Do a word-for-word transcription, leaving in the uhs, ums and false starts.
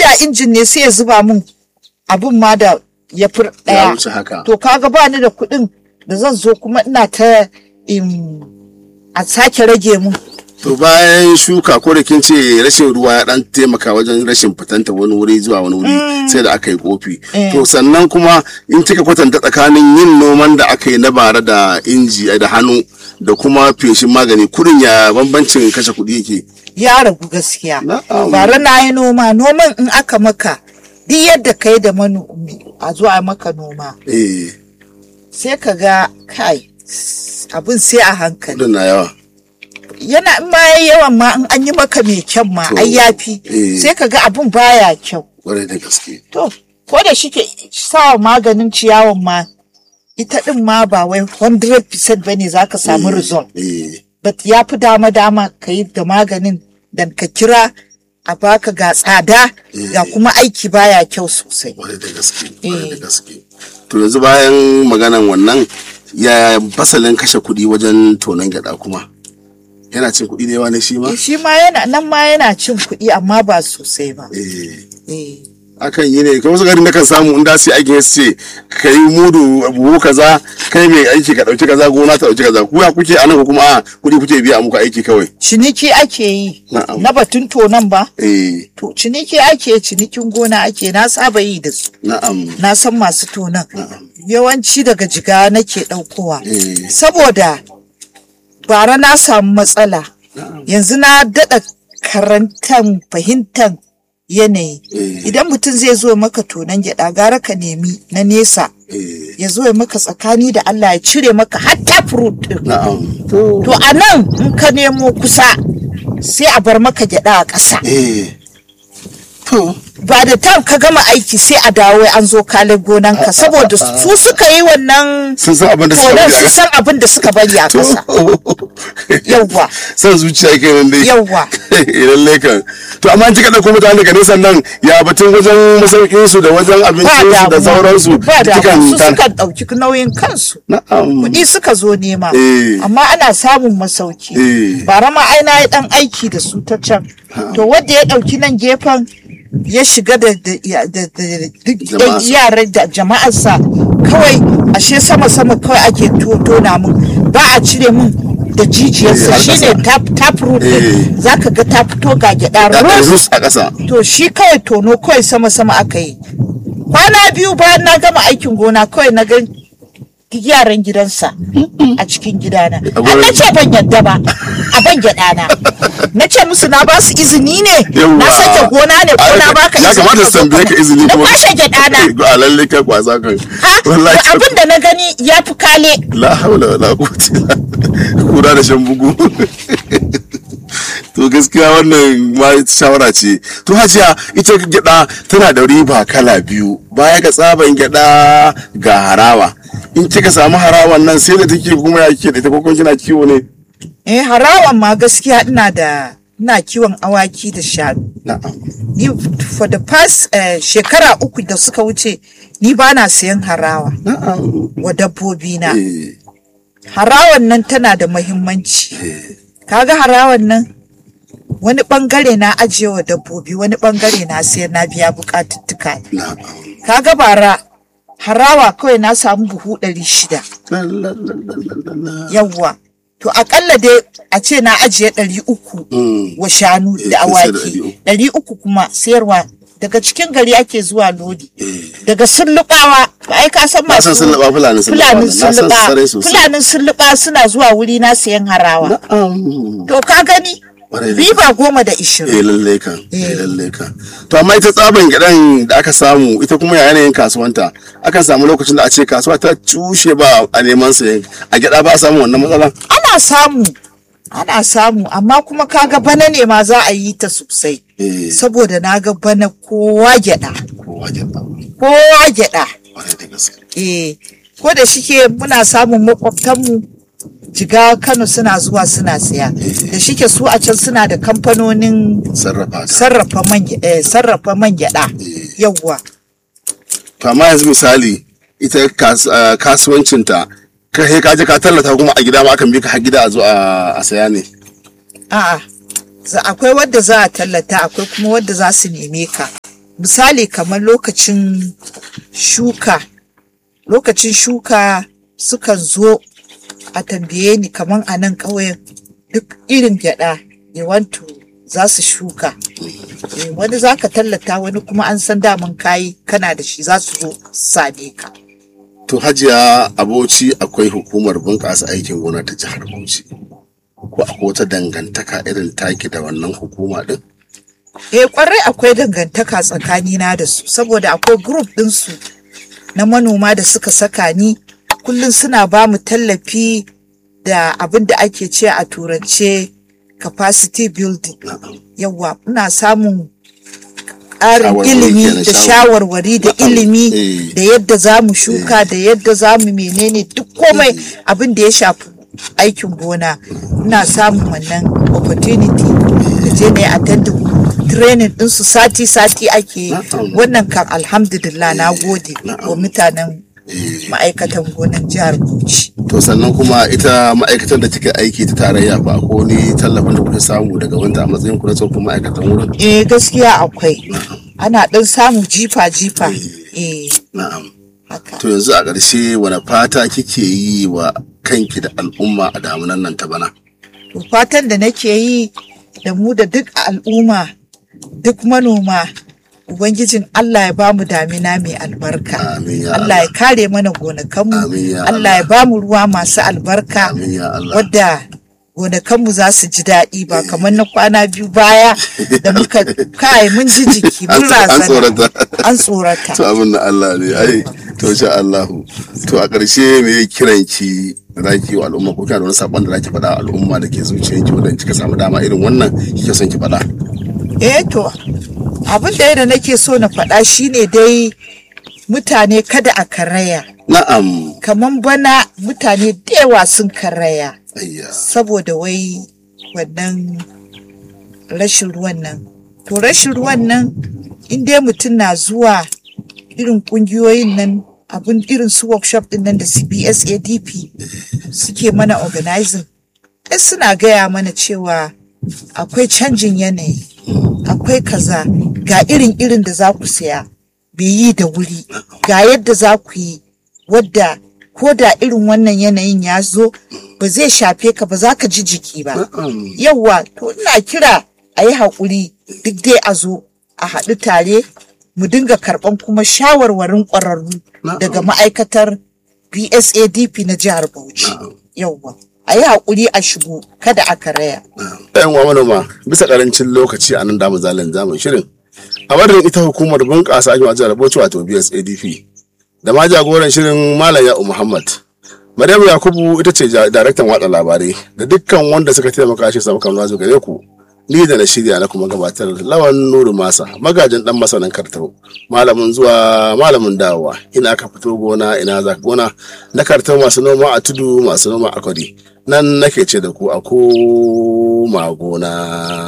da injin ne sai ya zuba min abin ma da ya fi ɗaya. To kaga ba ni da kuɗin da zan zo kuma ina ta a sake rage mun. To bayan shuka ko da kin ce rashin ruwa ya dan taimaka wajen rashin fitanta wani wuri zuwa wani wuri sai da aka yi kofi. To sannan kuma in kika kwatanta tsakanin yin noman da aka yi na bara da inji da hannu da kuma feshin magani kudin ya bambancin kashe kuɗi yake? Ya ragu gaskiya. Bara na yi noma, noman in aka maka duk yadda ka yi da manomi a zuwa maka noma. Sai ka ga kai abin sai a hankali. Kudin na yawa. Yana in ma yayi yawan ma in an yi maka mai kyau ma ai yafi sai ka ga abin baya kyau. Kwarai da gaske. To ko da shike sawa maganin ciyawan ma ita din ma ba wai one hundred percent bane zaka samu result. But ya fi dama dama ka yi da maganin dan ka kira a baka ga tsada ga kuma aiki baya kyau sosai. Kwarai da gaske. Kwarai da gaske. To yanzu bayan maganan wannan ya fasalin kashe kuɗi wajen tonon gyaɗa kuma yana cin kuɗi da yawa ne shi ma? Shi ma yana nan ma yana cin kuɗi amma ba sosai ba. Eh. Akan yi ne kuma wasu garin da kan samu in da su aikin ya ce kai mudu buhu kaza kai mai aiki ka ɗauki kaza gona ta ɗauki kaza kuya kuke anan ko kuma a kuɗi kuke biya muku aiki kawai. Ciniki ake yi. Na batun tonon ba? Eh. To ciniki ake cinikin gona ake na saba yi da su. Na'am. Na san masu tonon. Yawanci daga jiga nake ɗaukowa. Saboda bara na samu matsala yanzu na daɗa karantan fahimtan yanayi idan mutum zai zo maka tonon gyaɗa gara ka nemi na nesa ya zo ya maka tsakani da Allah ya cire maka hatta fruit din to a nan in ka nemo kusa sai a bar maka gyaɗa a ƙasa ba da tam ka gama aiki sai a dawo an zo kalin gonanka saboda su suka yi wannan sun san abin da suka bari sun san abin da suka bari a ƙasa yawwa san zuciya kenan dai yawwa lalle kan to amma an kika dauko mutane daga nesa nan ya batun wajen masaukin su da wajen abincin su da sauransu kikan su suka dauki nauyin kansu kuɗi suka zo nema amma ana samun masauki bara ma ai na yi dan aiki da su ta can to wanda ya dauki nan gefen ya shiga da yaran da jama'arsa kawai ashe sama-sama kawai ake tona mun ba a cire mun da jijiyarsa shine tap root za ka ga ta fito ga gyaɗa rus a ƙasa to shi kawai tono kawai sama-sama aka yi kwana biyu bayan na gama aikin gona kawai na ga yaran gidansa a cikin gidana an na ce ban yadda ba a ban gyaɗana na ce musu na ba su izini ne na sake gona ne ko na baka izini ya kamata su tambaye ka izini na kwashe gyaɗana a lalle ka kwasa kan wallahi abin da na gani ya fi kale la haula wala quwwata kura da shan bugu to gaskiya wannan ma shawara ce to hajiya ita gyada tana da riba kala biyu baya ga tsaban gyada ga harawa in kika samu harawan nan sai da take kuma ya ke da ita ko kina kiwo ne eh harawan ma gaskiya ina da ina kiwon awaki da shanu na'am ni for the past uh, shekara uku da suka wuce ni ba na sayan harawa na'am wa dabbobi na harawan nan tana da muhimmanci kaga harawan nan wani bangare na ajiye wa dabbobi wani bangare na sayar na biya bukatuttuka kaga bara harawa kawai na samu buhu ɗari shida yawwa to akalla dai a ce na ajiye ɗari uku wa shanu da awaki ɗari uku kuma sayarwa daga cikin gari ake zuwa lodi daga sullubawa ai ka san masu fulani sulluba fulani sulluba suna zuwa wuri na sayan harawa to ka gani riba goma da ishirin eh lalle kan eh lalle kan to amma ita tsaban gidan da aka samu ita kuma ya yanayin kasuwanta akan samu lokacin da a ce kasuwa ta cushe ba a neman sayan a gida ba a samu wannan matsala ana samu ana samu amma kuma kaga bana ne ma za a yi ta sosai saboda na ga bana kowa gyada kowa gyada kowa gyada eh ko da shike muna samun makwabtanmu jiga Kano suna zuwa suna siya da shike su a can suna da kamfanonin sarrafa man eh, sarrafa man gyada yawwa to amma yanzu misali ita kasuwancinta ka he ka je ka tallata kuma a gida ma akan bi ka har gida a zo a saya ne a'a akwai wadda za a tallata akwai kuma wadda za su neme ka misali kamar lokacin shuka lokacin shuka sukan zo a tambaye ni kamar a nan ƙauyen duk irin gyaɗa ya wanto za su shuka. Wani za ka tallata, wani kuma an san daman kayi kana da shi za su zo same ka. To Hajiya, a Bauchi akwai hukumar bunƙasa aikin gona ta jihar Bauchi. Ko akwai wata dangantaka irin taki da wannan hukuma din? Eh, kwarai akwai dangantaka tsakanina da su, saboda akwai group ɗinsu na manoma da suka saka ni, kullum suna ba mu tallafi da abin da ake ce a turance capacity building. Yawwa, ina samun ƙarin ilimi da shawarwari da ilimi da yadda za mu shuka da yadda za mu menene duk komai abin da ya shafi aikin gona. Ina samun wannan opportunity da je na yi attending training ɗinsu sati-sati ake yi. Wannan kan alhamdulillah na gode wa mutanen ma'aikatan gonan jihar Bauchi. To sannan kuma ita ma'aikatan da kika aiki ta tarayya ba ko ni tallafin da kuka samu daga wanda a matsayin ku na tsofaffin ma'aikatan wurin? Eh, gaskiya akwai. Ana ɗan samu jifa-jifa. Eh. Na'am. To yanzu a ƙarshe wani fata kike yi wa kanki da al'umma a damunan nan ta bana? To fatan da nake yi da mu da duk al'umma, duk manoma, Ubangijin Allah ya bamu damina mai albarka. Allah ya kare mana gonakanmu. Allah ya bamu ruwa masu albarka wadda gonakanmu za su ji daɗi ba kamar na kwana biyu baya da muka kai mun ji jiki mun razana an tsorata. To abin da Allah ne ai to sha Allahu. To a ƙarshe me kiranki da zaki wa al'umma ko kana da wani sabon da zaki faɗa al'umma da ke zuciyanki wanda kika samu dama irin wannan kike son ki faɗa? Eh to abin da yadda nake so na faɗa shine dai mutane kada a karaya. Na'am. Kaman bana mutane da yawa sun karaya. Saboda wai wannan rashin ruwan nan. To rashin ruwan nan in dai mutum na zuwa irin kungiyoyin nan abin irin su workshop din nan da C B S A D P suke mana organizing. Eh suna gaya mana cewa akwai canjin yanayi. Akwai kaza ga irin irin da za ku saya bai yi da wuri ga yadda za ku yi wadda ko da irin wannan yanayin ya zo ba zai shafe ka ba za ka ji jiki ba. Yawwa to ina kira a yi haƙuri duk dai a zo a haɗu tare mu dinga karɓan kuma shawarwarin ƙwararru daga ma'aikatar B S A D P na jihar Bauchi. Yawwa. A yi haƙuri a shigo kada a karaya. Ɗayan wa manoma bisa ƙarancin lokaci a nan damu zalin zamun shirin. A madadin ita hukumar bunƙasa ajiyar jihar Bauchi wato B S A D P da ma jagoran shirin Malam Ya'u Muhammad. Maryam Yakubu ita ce daraktan watsa labarai da dukkan wanda suka taimaka shi samu kan zo gare ku. Ni da na shirya na kuma gabatar Lawan Nuru Masa magajin dan masanin Kartau malamin zuwa malamin dawowa ina ka fito gona ina za gona na Kartau masu noma a tudu masu noma a kwari nan nake ce da ku a koma gona.